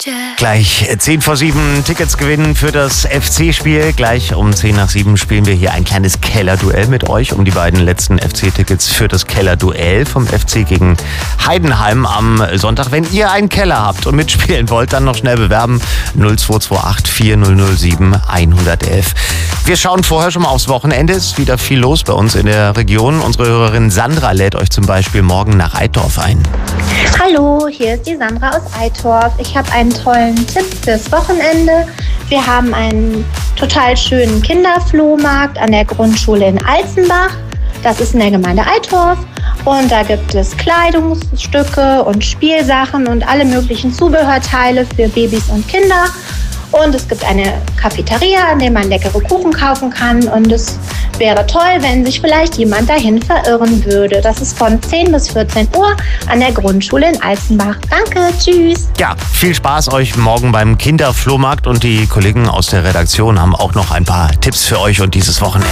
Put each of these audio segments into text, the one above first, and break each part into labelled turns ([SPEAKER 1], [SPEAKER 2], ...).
[SPEAKER 1] Gleich 10 vor 7 Tickets gewinnen für das FC-Spiel. Gleich um 10 nach 7 spielen wir hier ein kleines Kellerduell mit euch um die beiden letzten FC-Tickets für das Kellerduell vom FC gegen Heidenheim am Sonntag. Wenn ihr einen Keller habt und mitspielen wollt, dann noch schnell bewerben. 0228 4007 111. Wir schauen vorher schon mal aufs Wochenende. Es ist wieder viel los bei uns in der Region. Unsere Hörerin Sandra lädt euch zum Beispiel morgen nach Eitorf ein.
[SPEAKER 2] Hallo, hier ist die Sandra aus Eitorf. Ich habe einen tollen Tipp fürs Wochenende. Wir haben einen total schönen Kinderflohmarkt an der Grundschule in Alzenbach. Das ist in der Gemeinde Eitorf. Und da gibt es Kleidungsstücke und Spielsachen und alle möglichen Zubehörteile für Babys und Kinder. Und es gibt eine Cafeteria, an der man leckere Kuchen kaufen kann. Und es wäre toll, wenn sich vielleicht jemand dahin verirren würde. Das ist von 10 bis 14 Uhr an der Grundschule in Alzenbach. Danke, tschüss.
[SPEAKER 1] Ja, viel Spaß euch morgen beim Kinderflohmarkt. Und die Kollegen aus der Redaktion haben auch noch ein paar Tipps für euch und dieses Wochenende.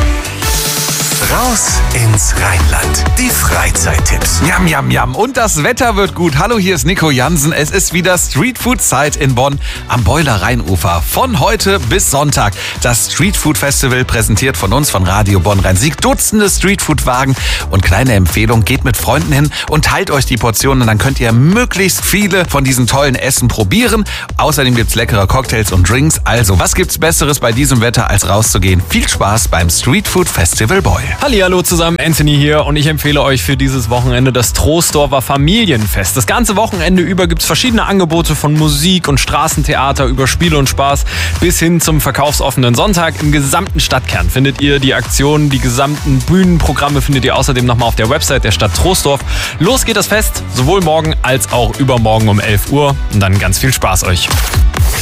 [SPEAKER 3] Raus ins Rheinland. Die Freizeittipps.
[SPEAKER 4] Jam, jam, jam. Und das Wetter wird gut. Hallo, hier ist Nico Jansen. Es ist wieder Streetfood-Zeit in Bonn am Beuler Rheinufer. Von heute bis Sonntag. Das Streetfood-Festival präsentiert von uns, von Radio Bonn-Rhein-Sieg. Dutzende Streetfood-Wagen. Und kleine Empfehlung, geht mit Freunden hin und teilt euch die Portionen. Und dann könnt ihr möglichst viele von diesen tollen Essen probieren. Außerdem gibt's leckere Cocktails und Drinks. Also, was gibt's Besseres bei diesem Wetter, als rauszugehen? Viel Spaß beim Streetfood-Festival Beuel.
[SPEAKER 5] Hallihallo zusammen, Anthony hier und ich empfehle euch für dieses Wochenende das Troisdorfer Familienfest. Das ganze Wochenende über gibt es verschiedene Angebote von Musik und Straßentheater über Spiel und Spaß bis hin zum verkaufsoffenen Sonntag. Im gesamten Stadtkern findet ihr die Aktionen, die gesamten Bühnenprogramme findet ihr außerdem nochmal auf der Website der Stadt Troisdorf. Los geht das Fest, sowohl morgen als auch übermorgen um 11 Uhr und dann ganz viel Spaß euch.